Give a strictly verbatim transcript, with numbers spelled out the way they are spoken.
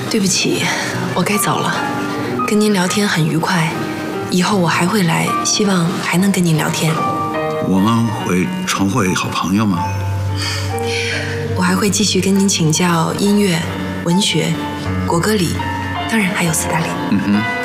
对不起，我该走了。跟您聊天很愉快，以后我还会来，希望还能跟您聊天。 我们会重会好朋友吗？ 我还会继续跟您请教音乐、文学、国歌礼，当然还有斯大林。 嗯哼。